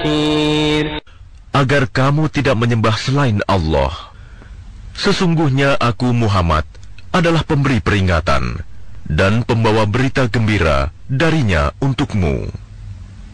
الأخير. Agar kamu tidak menyembah selain Allah. Sesungguhnya aku Muhammad adalah pemberi peringatan dan pembawa berita gembira darinya untukmu.